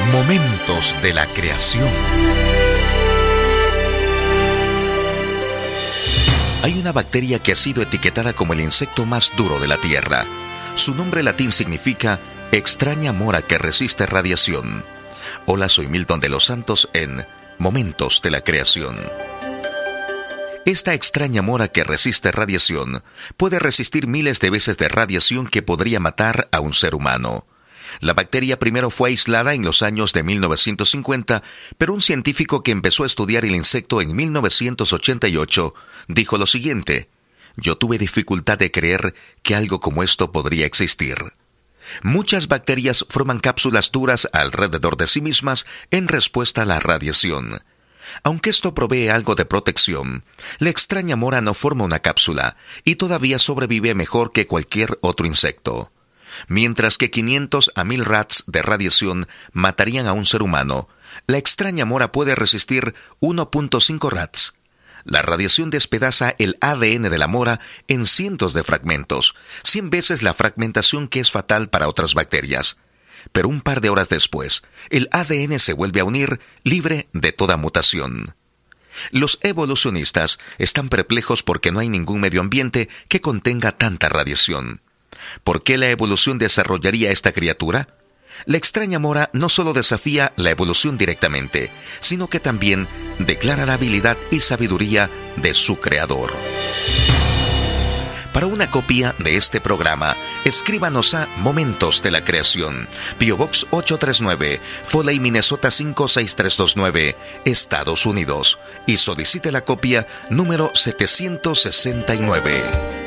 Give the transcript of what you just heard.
Momentos de la creación. Hay una bacteria que ha sido etiquetada como el insecto más duro de la Tierra. Su nombre latín significa extraña mora que resiste radiación. Hola, soy Milton de los Santos en Momentos de la Creación. Esta extraña mora que resiste radiación puede resistir miles de veces de radiación que podría matar a un ser humano. La bacteria primero fue aislada en los años de 1950, pero un científico que empezó a estudiar el insecto en 1988 dijo lo siguiente: yo tuve dificultad de creer que algo como esto podría existir. Muchas bacterias forman cápsulas duras alrededor de sí mismas en respuesta a la radiación. Aunque esto provee algo de protección, la extraña mora no forma una cápsula y todavía sobrevive mejor que cualquier otro insecto. Mientras que 500 a 1000 rads de radiación matarían a un ser humano, la extraña mora puede resistir 1.5 rads. La radiación despedaza el ADN de la mora en cientos de fragmentos, 100 veces la fragmentación que es fatal para otras bacterias. Pero un par de horas después, el ADN se vuelve a unir, libre de toda mutación. Los evolucionistas están perplejos porque no hay ningún medio ambiente que contenga tanta radiación. ¿Por qué la evolución desarrollaría esta criatura? La extraña mora no solo desafía la evolución directamente, sino que también declara la habilidad y sabiduría de su creador. Para una copia de este programa, escríbanos a Momentos de la Creación, P.O. Box 839, Foley, Minnesota 56329, Estados Unidos, y solicite la copia número 769.